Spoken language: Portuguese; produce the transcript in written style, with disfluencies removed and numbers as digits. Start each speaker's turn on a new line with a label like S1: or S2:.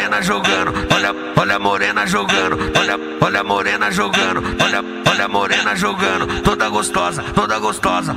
S1: morena jogando, olha a morena jogando, olha a morena jogando, olha a morena jogando, toda gostosa, toda gostosa.